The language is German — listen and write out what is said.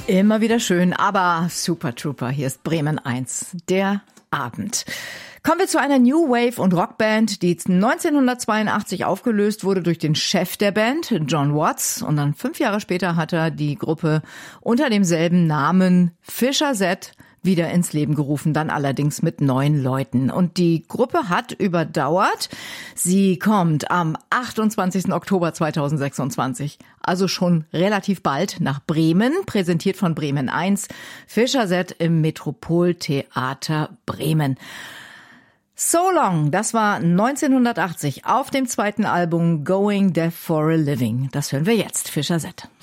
Immer wieder schön, aber Super Trooper, hier ist Bremen 1, der Abend. Kommen wir zu einer New Wave- und Rockband, die 1982 aufgelöst wurde durch den Chef der Band, John Watts. Und dann 5 Jahre später hat er die Gruppe unter demselben Namen Fischer Z wieder ins Leben gerufen, dann allerdings mit 9 Leuten. Und die Gruppe hat überdauert. Sie kommt am 28. Oktober 2026, also schon relativ bald, nach Bremen, präsentiert von Bremen 1, Fischer Z im Metropoltheater Bremen. So Long, das war 1980 auf dem zweiten Album Going Deaf for a Living. Das hören wir jetzt, Fischer Z.